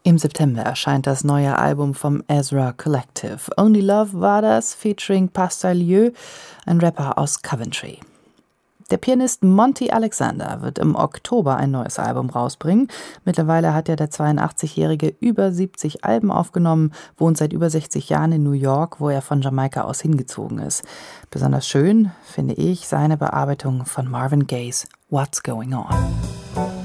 Im September erscheint das neue Album vom Ezra Collective. Only Love war das, featuring Pascal Lieu, ein Rapper aus Coventry. Der Pianist Monty Alexander wird im Oktober ein neues Album rausbringen. Mittlerweile hat der 82-Jährige über 70 Alben aufgenommen, wohnt seit über 60 Jahren in New York, wo er von Jamaika aus hingezogen ist. Besonders schön finde ich seine Bearbeitung von Marvin Gayes What's Going On.